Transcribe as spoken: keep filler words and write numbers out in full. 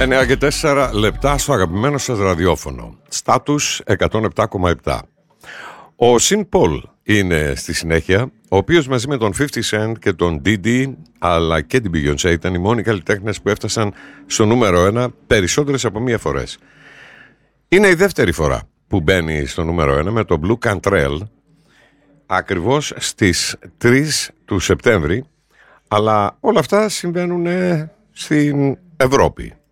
εννιά και τέσσερα λεπτά στο αγαπημένο σας ραδιόφωνο. Στάτους εκατόν επτά κόμμα επτά. Ο Σιν Πολ είναι στη συνέχεια, ο οποίος μαζί με τον πενήντα Cent και τον ντι ντι αλλά και την Beyoncé ήταν οι μόνοι καλλιτέχνες που έφτασαν στο νούμερο ένα περισσότερες από μία φορές. Είναι η δεύτερη φορά που μπαίνει στο νούμερο ένα με το Blue Cantrell ακριβώς στις τρεις του Σεπτέμβρη, αλλά όλα αυτά συμβαίνουν στην Ευρώπη.